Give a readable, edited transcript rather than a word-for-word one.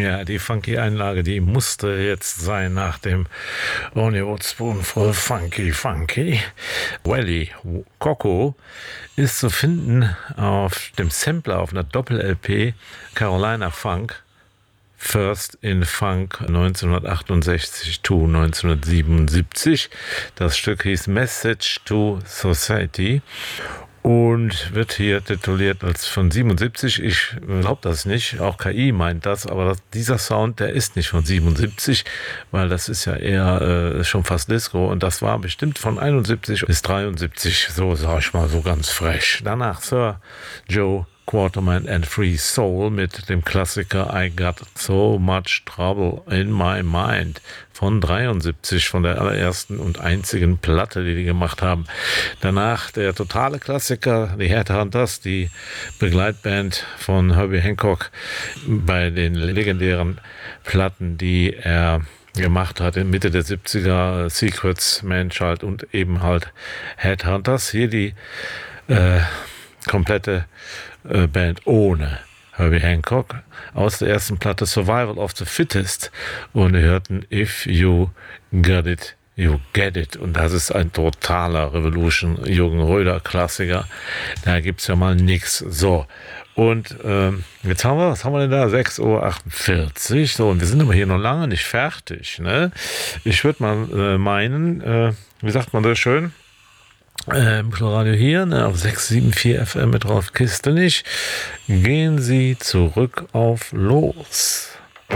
Ja, die funky Einlage, die musste jetzt sein nach dem Only Old Spoonful Funky. Wally Coco ist zu finden auf dem Sampler auf einer Doppel-LP Carolina Funk. First in Funk 1968 to 1977. Das Stück hieß Message to Society und wird hier tituliert als von 77. Ich glaube das nicht, auch KI meint das, aber dieser Sound, der ist nicht von 77, weil das ist ja eher schon fast Disco und das war bestimmt von 71 bis 73, so sag ich mal, so ganz frech. Danach Sir Joe Quarterman and Free Soul mit dem Klassiker I Got So Much Trouble in My Mind von 73, von der allerersten und einzigen Platte, die gemacht haben. Danach der totale Klassiker, die Headhunters, die Begleitband von Herbie Hancock bei den legendären Platten, die er gemacht hat in Mitte der 70er, Secrets, Manchild und eben halt Headhunters. Hier die komplette Band ohne Herbie Hancock aus der ersten Platte Survival of the Fittest und wir hörten If You Got It, You Get It und das ist ein totaler Revolution Jürgen Röder Klassiker, da gibt's ja mal nix. So, und jetzt haben wir, was haben wir denn da? 6:48 Uhr, so, und wir sind aber hier noch lange nicht fertig, ne? Ich würde mal meinen, wie sagt man das schön? Radio hier, ne, auf 674 FM mit drauf Kiste nicht. Gehen Sie zurück auf Los.